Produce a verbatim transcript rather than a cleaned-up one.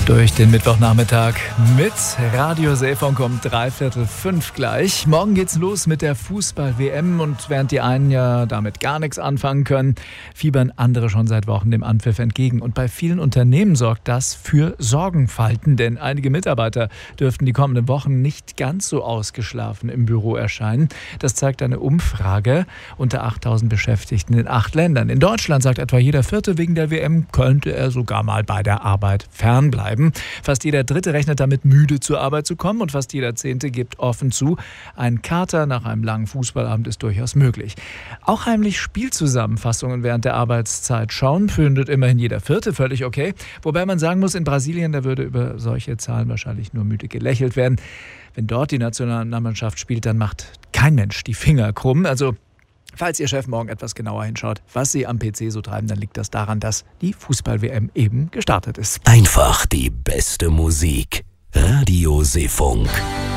Durch den Mittwochnachmittag mit Radio Seefunk um dreiviertel fünf gleich. Morgen geht's los mit der Fußball-W M und während die einen ja damit gar nichts anfangen können, fiebern andere schon seit Wochen dem Anpfiff entgegen. Und bei vielen Unternehmen sorgt das für Sorgenfalten, denn einige Mitarbeiter dürften die kommenden Wochen nicht ganz so ausgeschlafen im Büro erscheinen. Das zeigt eine Umfrage unter achttausend Beschäftigten in acht Ländern. In Deutschland sagt etwa jeder Vierte, wegen der W M könnte er sogar mal bei der Arbeit fernbleiben. Fast jeder Dritte rechnet damit, müde zur Arbeit zu kommen und fast jeder Zehnte gibt offen zu, ein Kater nach einem langen Fußballabend ist durchaus möglich. Auch heimlich Spielzusammenfassungen während der Arbeitszeit schauen, findet immerhin jeder Vierte völlig okay. Wobei man sagen muss, in Brasilien, da würde über solche Zahlen wahrscheinlich nur müde gelächelt werden. Wenn dort die Nationalmannschaft spielt, dann macht kein Mensch die Finger krumm. Also falls Ihr Chef morgen etwas genauer hinschaut, was Sie am P C so treiben, dann liegt das daran, dass die Fußball-W M eben gestartet ist. Einfach die beste Musik. Radio Seefunk.